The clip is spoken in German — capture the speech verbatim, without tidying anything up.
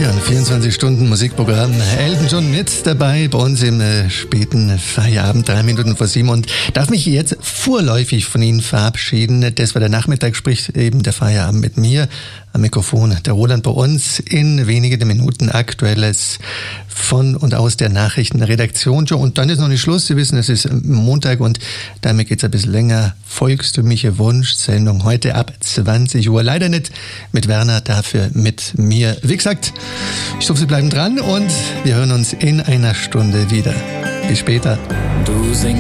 Ja, ein vierundzwanzig Stunden Musikprogramm. Elton John mit dabei bei uns im äh, späten Feierabend, drei Minuten vor sieben, und darf mich jetzt vorläufig von Ihnen verabschieden. Das war der Nachmittag, spricht eben der Feierabend mit mir. Am Mikrofon der Roland, bei uns in wenigen Minuten Aktuelles von und aus der Nachrichtenredaktion. Und dann ist noch nicht Schluss. Sie wissen, es ist Montag und damit geht es ein bisschen länger. Volkstümliche Wunschsendung heute ab zwanzig Uhr. Leider nicht mit Werner, dafür mit mir. Wie gesagt, ich hoffe, Sie bleiben dran und wir hören uns in einer Stunde wieder. Bis später. Du singst